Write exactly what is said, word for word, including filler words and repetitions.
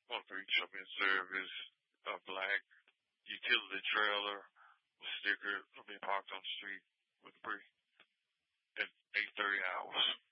one for each of in service, a black utility trailer with sticker will be parked on the street with free at eight thirty hours.